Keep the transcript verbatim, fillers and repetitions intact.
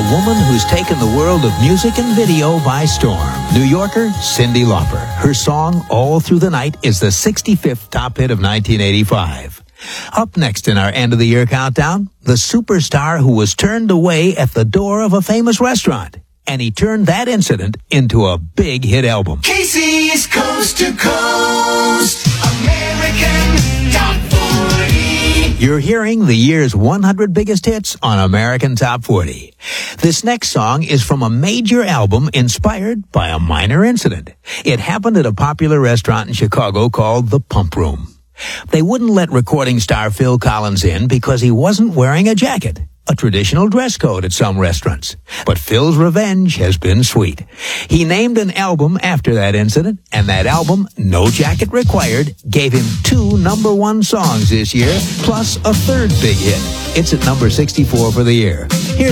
woman who's taken the world of music and video by storm. New Yorker Cyndi Lauper. Her song, All Through the Night, is the sixty-fifth top hit of nineteen eighty-five. Up next in our end-of-the-year countdown, the superstar who was turned away at the door of a famous restaurant. And he turned that incident into a big hit album. Casey's Coast to Coast, American Top forty. You're hearing the year's one hundred biggest hits on American Top forty. This next song is from a major album inspired by a minor incident. It happened at a popular restaurant in Chicago called The Pump Room. They wouldn't let recording star Phil Collins in because he wasn't wearing a jacket, a traditional dress code at some restaurants. But Phil's revenge has been sweet. He named an album after that incident, and that album, No Jacket Required, gave him two number one songs this year, plus a third big hit. It's at number sixty-four for the year.